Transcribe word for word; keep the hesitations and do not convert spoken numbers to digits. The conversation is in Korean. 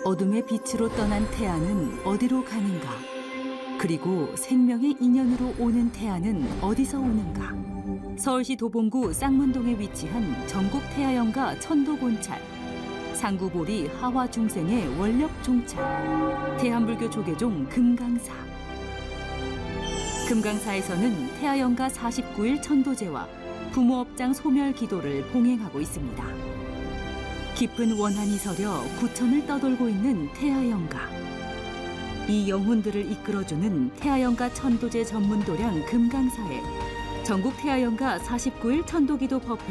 어둠의 빛으로 떠난 태양은 어디로 가는가? 그리고 생명의 인연으로 오는 태양은 어디서 오는가? 서울시 도봉구 쌍문동에 위치한 전국 태아연가 천도본찰, 상구보리 하화중생의 원력 종찰, 대한불교 조계종 금강사. 금강사에서는 태아연가 사십구 일 천도제와 부모업장 소멸 기도를 봉행하고 있습니다. 깊은 원한이 서려 구천을 떠돌고 있는 태아연가. 이 영혼들을 이끌어주는 태아연가 천도제 전문 도량 금강사에 전국 태아연가 사십구 일 천도기도 법회